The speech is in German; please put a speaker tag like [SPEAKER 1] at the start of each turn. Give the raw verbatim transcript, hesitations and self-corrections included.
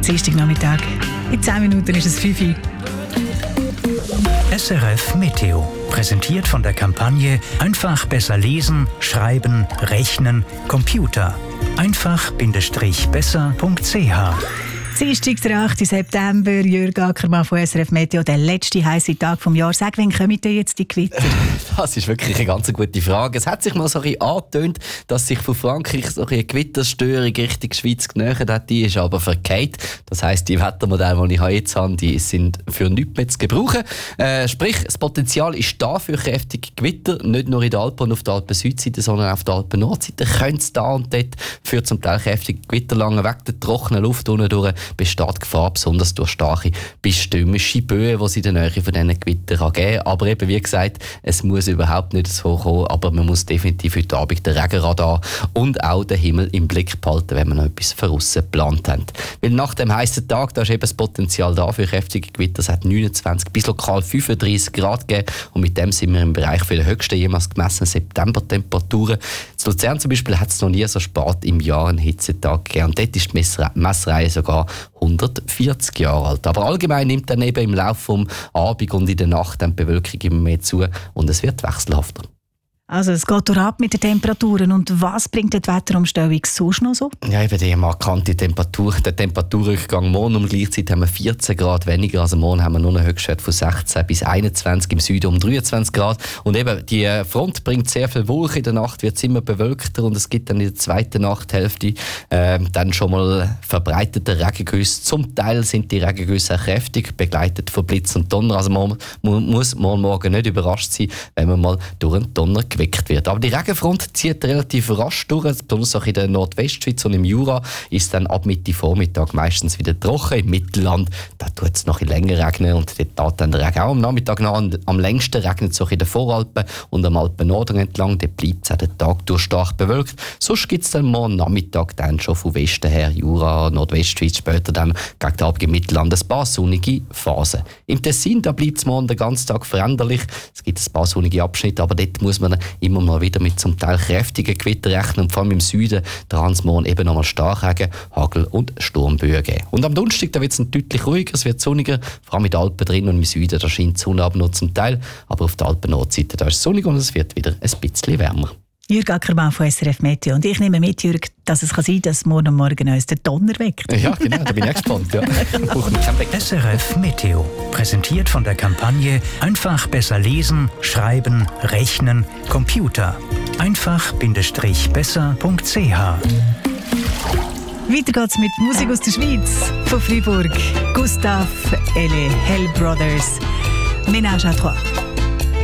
[SPEAKER 1] Dienstagnachmittag. In zehn Minuten ist es fünf Uhr.
[SPEAKER 2] S R F Meteo. Präsentiert von der Kampagne Einfach besser lesen, schreiben, rechnen, Computer. einfach-besser punkt c h.
[SPEAKER 1] Dienstag, der achte September, Jürg Ackermann von S R F Meteo, der letzte heiße Tag des Jahres. Sag, wann kommen denn jetzt die Gewitter?
[SPEAKER 3] Das ist wirklich eine ganz gute Frage. Es hat sich mal so ein bisschen angetönt, dass sich von Frankreich so eine Gewitterstörung Richtung Schweiz genähert hat. Die ist aber verkehrt. Das heisst, die Wettermodelle, die ich jetzt habe, die sind für nichts mehr zu gebrauchen. Äh, sprich, das Potenzial ist da für kräftige Gewitter. Nicht nur in den Alpen und auf der Alpen-Südseite, sondern auch auf der Alpen-Nordseite könnte es da und dort für zum Teil kräftige Gewitterlangen weg der trockenen Luft unten durch besteht Gefahr, besonders durch starke bis stürmische Böen, die es in der Nähe von diesen Gewittern geben kann. Aber eben, wie gesagt, es muss überhaupt nicht so kommen, aber man muss definitiv heute Abend den Regenradar und auch den Himmel im Blick behalten, wenn man noch etwas von aussen geplant hat. Weil nach dem heißen Tag, da ist eben das Potenzial da für kräftige Gewitter. Es hat neunundzwanzig bis lokal fünfunddreißig Grad gegeben und mit dem sind wir im Bereich für die höchsten jemals gemessenen September-Temperaturen. In Luzern zum Beispiel hat es noch nie so spät im Jahr einen Hitzetag gegeben und dort ist die Messre- Messreihe sogar hundertvierzig Jahre alt. Aber allgemein nimmt dann eben im Laufe des Abends und in der Nacht dann die Bewölkung immer mehr zu und es wird wechselhafter.
[SPEAKER 1] Also es geht durch ab mit den Temperaturen. Und was bringt die Wetterumstellung sonst noch so?
[SPEAKER 3] Ja, eben die markante Temperatur, der Temperaturrückgang. Morgen um gleichzeitig haben wir vierzehn Grad weniger. Also morgen haben wir nur einen Höchstwert von sechzehn bis einundzwanzig, im Süden um dreiundzwanzig Grad. Und eben die Front bringt sehr viel Wolken. In der Nacht wird es immer bewölkter und es gibt dann in der zweiten Nachthälfte äh, dann schon mal verbreitete Regengüsse. Zum Teil sind die Regengüsse auch kräftig, begleitet von Blitz und Donner. Also man, man muss morgen, morgen nicht überrascht sein, wenn man mal durch einen Donner geweckt wird. Aber die Regenfront zieht relativ rasch durch, besonders auch in der Nordwestschweiz und im Jura ist es dann ab Mitte Vormittag meistens wieder trocken. Im Mittelland da tut es noch ein länger regnen und dort geht dann der Regen auch am Nachmittag nach. Am längsten regnet es auch in den Voralpen und am Alpennorden entlang. Dort bleibt es auch den Tag durch stark bewölkt. Sonst gibt es dann morgen Nachmittag dann schon von Westen her, Jura, Nordwestschweiz, später dann gegen den Abend im Mittelland ein paar sonnige Phasen. Im Tessin da bleibt es morgen den ganzen Tag veränderlich. Es gibt ein paar sonnige Abschnitte, aber dort muss man immer mal wieder mit zum Teil kräftigen Gewitter rechnen und vor allem im Süden dran es morgen eben nochmal Starkregen, Hagel und Sturmböen geben. Und am Donnerstag da wird es deutlich ruhiger, es wird sonniger, vor allem in den Alpen drin und im Süden, da scheint die Sonne aber noch zum Teil, aber auf der Alpen-Nordseite da ist es sonnig und es wird wieder ein bisschen wärmer.
[SPEAKER 1] Jürg Ackermann von S R F Meteo. Und ich nehme mit, Jürg, dass es kann sein kann, dass morgen Morgen uns der Donner weckt.
[SPEAKER 3] Ja, genau, da bin ich gespannt. Ja.
[SPEAKER 2] S R F Meteo. Präsentiert von der Kampagne Einfach besser lesen, schreiben, rechnen, Computer. einfach-besser punkt c h.
[SPEAKER 1] Weiter geht's mit Musik aus der Schweiz. Von Freiburg. Gustav, Elle, Hell Brothers. Ménage à trois.